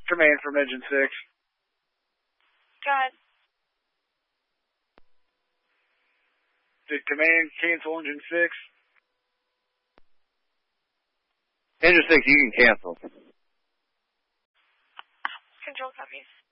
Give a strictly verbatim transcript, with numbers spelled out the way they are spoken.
Tremaine from Engine six. Go ahead. Did Tremaine cancel Engine six? Engine six, you can cancel. Control copies.